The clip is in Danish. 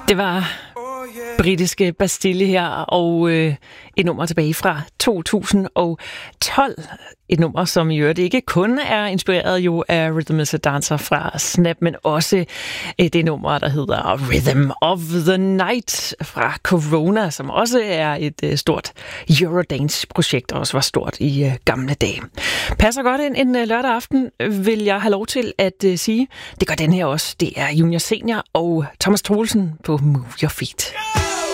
Det var britiske Bastille her, og et nummer tilbage fra 2012. Et nummer, som i øvrigt ikke kun er inspireret jo af Rhythm is a Dancer fra Snap, men også det nummer, der hedder Rhythm of the Night fra Corona, som også er et stort Eurodance-projekt, og også var stort i gamle dage. Passer godt ind en lørdag aften, vil jeg have lov til at sige. Det gør den her også. Det er Junior Senior og Thomas Troelsen på Move Your Feet.